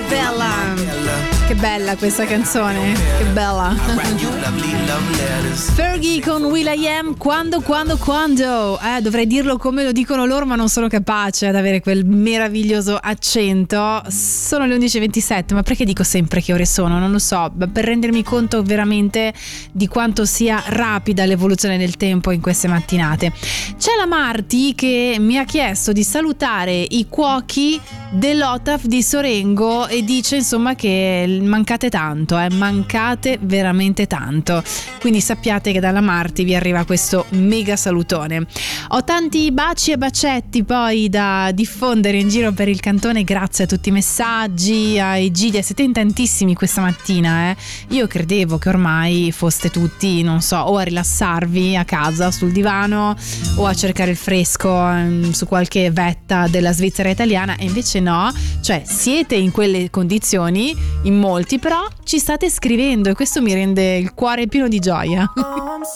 Che bella questa canzone, che bella. Fergie con will.i.am, quando? Dovrei dirlo come lo dicono loro, ma non sono capace ad avere quel meraviglioso accento. Sono le 11:27, ma perché dico sempre che ore sono? Non lo so, per rendermi conto veramente di quanto sia rapida l'evoluzione del tempo in queste mattinate. C'è la Marti che mi ha chiesto di salutare i cuochi dell'OTAF di Sorengo e dice insomma che mancate tanto, mancate veramente tanto, quindi sappiate che dalla Marti vi arriva questo mega salutone. Ho tanti baci e bacetti poi da diffondere in giro per il cantone, grazie a tutti i messaggi, ai Gidia, siete in tantissimi questa mattina, io credevo che ormai foste tutti, non so, o a rilassarvi a casa sul divano o a cercare il fresco su qualche vetta della Svizzera italiana, e invece no, cioè siete in quelle condizioni in molti, però ci state scrivendo e questo mi rende il cuore pieno di gioia. Oh, I'm